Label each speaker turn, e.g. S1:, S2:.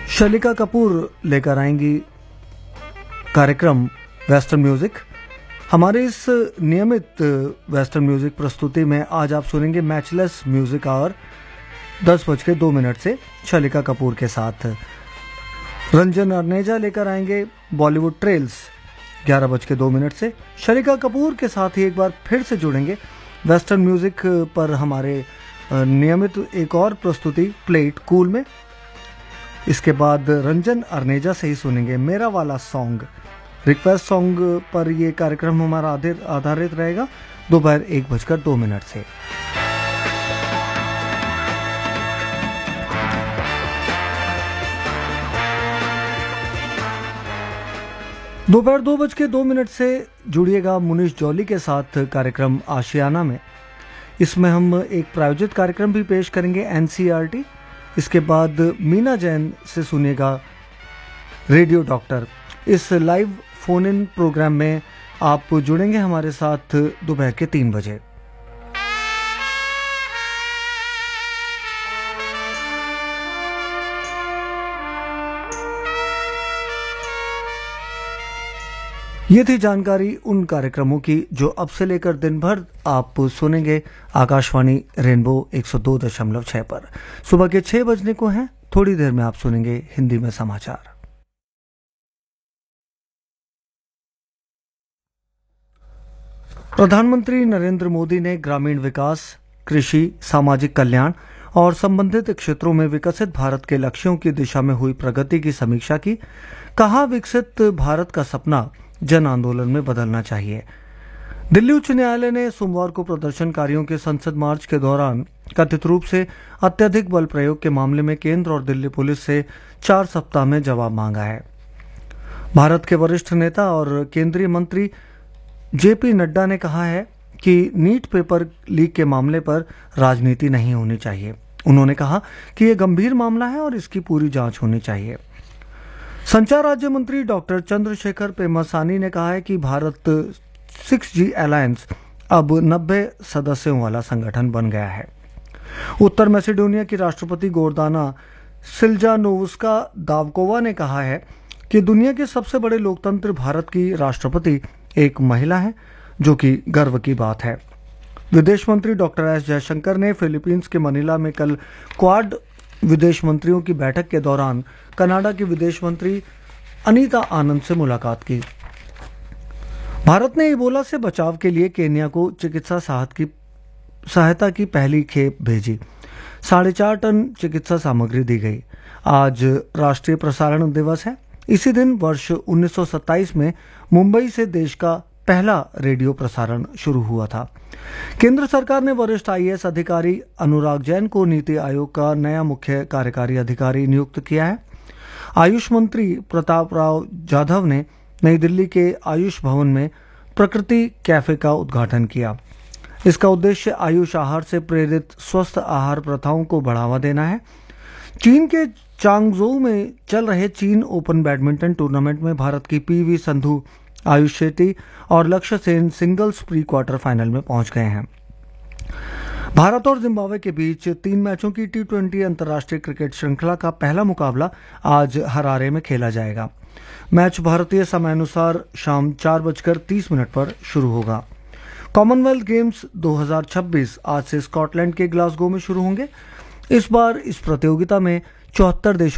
S1: शलिका कपूर लेकर आएंगी कार्यक्रम वेस्टर्न म्यूजिक। हमारे इस नियमित वेस्टर्न म्यूजिक प्रस्तुति में आज आप सुनेंगे मैचलेस म्यूजिक आवर 10:02 से शलिका कपूर के साथ। रंजन अर्नेजा लेकर आएंगे बॉलीवुड ट्रेल्स 11:02 से। शलिका कपूर के साथ ही एक बार फिर से जुड़ेंगे वेस्टर्न म्यूजिक पर हमारे नियमित एक और प्रस्तुति प्ले इट कूल में। इसके बाद रंजन अर्नेजा से ही सुनेंगे मेरा वाला सॉन्ग। रिक्वेस्ट सॉन्ग पर यह कार्यक्रम हमारा आधारित रहेगा दोपहर 1:02 से। दोपहर 2:02 से जुड़िएगा मुनीश जौली के साथ कार्यक्रम आशियाना में। इसमें हम एक प्रायोजित कार्यक्रम भी पेश करेंगे NCERT। इसके बाद मीना जैन से सुनिएगा रेडियो डॉक्टर। इस लाइव फोन इन प्रोग्राम में आप जुड़ेंगे हमारे साथ दोपहर के 3 बजे। ये थी जानकारी उन कार्यक्रमों की जो अब से लेकर दिन भर आप सुनेंगे आकाशवाणी रेनबो 102.6 पर। सुबह के 6 बजने को हैं। थोड़ी देर में आप सुनेंगे हिंदी में समाचार। प्रधानमंत्री नरेंद्र मोदी ने ग्रामीण विकास, कृषि, सामाजिक कल्याण और संबंधित क्षेत्रों में विकसित भारत के लक्ष्यों की दिशा में हुई प्रगति की समीक्षा की। कहा, विकसित भारत का सपना जन आंदोलन में बदलना चाहिए। दिल्ली उच्च न्यायालय ने सोमवार को प्रदर्शनकारियों के संसद मार्च के दौरान कथित रूप से अत्यधिक बल प्रयोग के मामले में केंद्र और दिल्ली पुलिस से 4 सप्ताह में जवाब मांगा है। भारत के वरिष्ठ नेता और केंद्रीय मंत्री JP नड्डा ने कहा है कि नीट पेपर लीक के मामले पर राजनीति नहीं होनी चाहिए। उन्होंने कहा कि यह गंभीर मामला है और इसकी पूरी जांच होनी चाहिए। संचार राज्य मंत्री डॉक्टर चंद्रशेखर पेम्मासानी ने कहा है कि भारत 6G अलायंस अब 90 सदस्यों वाला संगठन बन गया है। उत्तर मैसेडोनिया की राष्ट्रपति गोर्दाना सिल्जानोवस्का दावकोवा ने कहा है कि दुनिया के सबसे बड़े लोकतंत्र भारत की राष्ट्रपति एक महिला है, जो कि गर्व की बात है। विदेश मंत्री डॉक्टर S जयशंकर ने फिलीपींस के मनीला में कल क्वाड विदेश मंत्रियों की बैठक के दौरान कनाडा की विदेश मंत्री अनीता आनंद से मुलाकात की। भारत ने इबोला से बचाव के लिए केन्या को चिकित्सा सहायता की पहली खेप भेजी। 4.5 टन चिकित्सा सामग्री दी गई। आज राष्ट्रीय प्रसारण दिवस है। इसी दिन वर्ष 1927 में मुंबई से देश का पहला रेडियो प्रसारण शुरू हुआ था। केंद्र सरकार ने वरिष्ठ IAS अधिकारी अनुराग जैन को नीति आयोग का नया मुख्य कार्यकारी अधिकारी नियुक्त किया है। आयुष मंत्री प्रताप राव जाधव ने नई दिल्ली के आयुष भवन में प्रकृति कैफे का उद्घाटन किया। इसका उद्देश्य आयुष आहार से प्रेरित स्वस्थ आहार प्रथाओं को बढ़ावा देना है। चीन के चांगजोउ में चल रहे चीन ओपन बैडमिंटन टूर्नामेंट में भारत की PV संधू, आयुष शेट्टी और लक्ष्य Sen singles pre quarter final में पहुंच गए हैं। भारत और जिम्बाब्वे के बीच 3 मैचों की T20 अंतर्राष्ट्रीय क्रिकेट श्रृंखला का पहला मुकाबला आज हरारे में खेला जाएगा। मैच भारतीय समयानुसार शाम 4:30 पर शुरू होगा। कॉमनवेल्थ गेम्स 2026 आज से स्कॉटलैंड के ग्लासगो में शुरू होंगे। इस बार इस प्रतियोगिता में 74 देशों